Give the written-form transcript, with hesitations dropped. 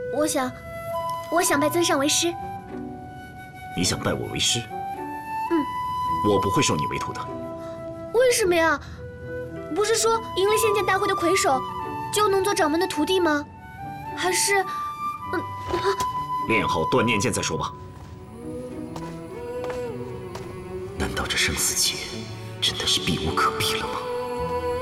我想拜曾上为师。 你想拜我为师？ 嗯， 我不会收你为徒的。 为什么呀？不是说赢了仙剑大会的魁首，就能做掌门的徒弟吗？还是， 练好断念剑再说吧。难道这生死劫真的是避无可避了吗？